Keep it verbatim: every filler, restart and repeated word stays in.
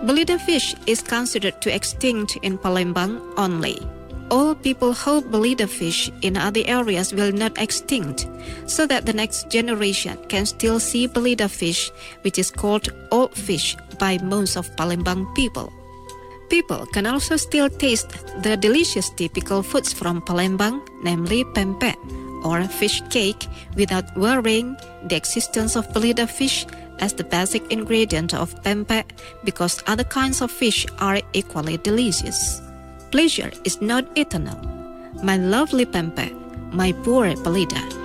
Belida fish is considered to extinct in Palembang only. All people hope Belida fish in other areas will not extinct, so that the next generation can still see Belida fish, which is called old fish by most of Palembang people. People can also still taste the delicious typical foods from Palembang, namely pempek, or fish cake, without worrying the existence of Belida fish as the basic ingredient of pempek, because other kinds of fish are equally delicious. Pleasure is not eternal. My lovely pempek, my poor Belida.